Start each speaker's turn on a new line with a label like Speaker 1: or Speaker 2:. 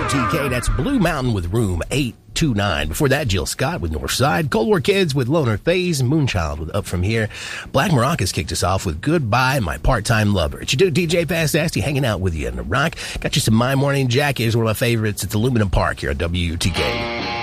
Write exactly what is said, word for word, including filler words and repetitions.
Speaker 1: T K. That's Blue Mountain with Room eight two nine. Before that, Jill Scott with Northside. Cold War Kids with Loner Phase. Moonchild with Up From Here. Black Maracas kicked us off with Goodbye, My Part-Time Lover. It's your dude, D J Fast Nasty, hanging out with you in the rock. Got you some My Morning Jacket. Is one of my favorites. It's Aluminum Park here at W U T K.